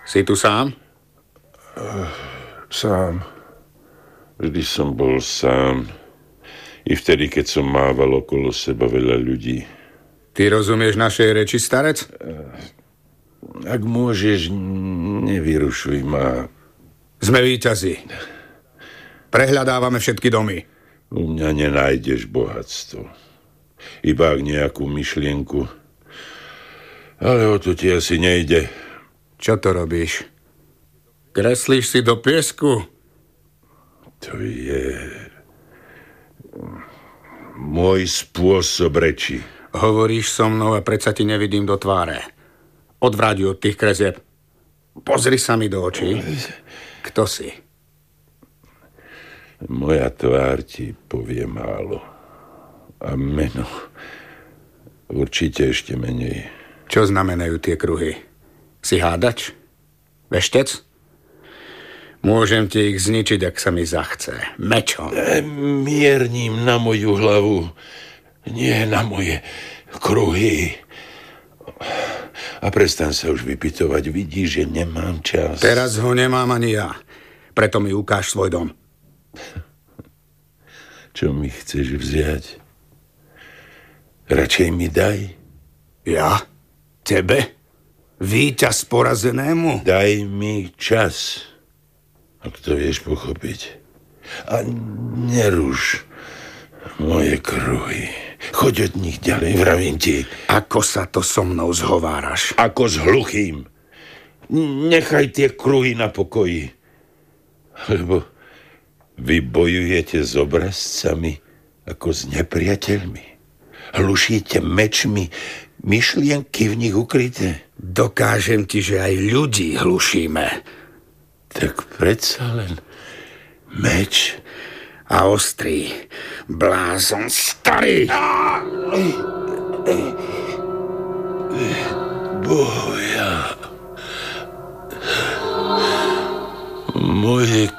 Si tu sám? Sám. Vždy som bol sám. I vtedy, keď som mával okolo seba veľa ľudí. Ty rozumieš našej reči, starec? Ak môžeš, nevyrušuj ma. Sme víťazi. Prehľadávame všetky domy. U mňa nenájdeš bohatstvo. Iba ak nejakú myšlienku. Ale o to ti asi nejde. Čo to robíš? Kreslíš si do piesku? To je môj spôsob reči. Hovoríš so mnou a predsa ti nevidím do tváre. Odvráť ju od tých kresieb. Pozri sa mi do očí. Kto si? Moja tvár ti povie málo. A meno určite ešte menej. Čo znamenajú tie kruhy? Si hádač? Veštec? Môžem ti ich zničiť, ak sa mi zachce. Mečom. Mierním na moju hlavu. Nie na moje kruhy. A prestan sa už vypytovať. Vidíš, že nemám čas. Teraz ho nemám ani ja. Preto mi ukáž svoj dom. Čo mi chceš vziať? Radšej mi daj. Ja? Tebe? Víťaz porazenému? Daj mi čas. Ak to vieš pochopiť. A neruš moje kruhy. Choď od nich ďalej, vravím ti. Ako sa to so mnou zhováraš? Ako s hluchým. Nechaj tie kruhy na pokoji. Lebo vy bojujete s obrazcami ako s nepriateľmi. Hlušíte mečmi myšlienky v nich ukryté. Dokážem ti, že aj ľudí hlušíme. Tak predsa len meč a ostrý blázon starý. Boja. Moje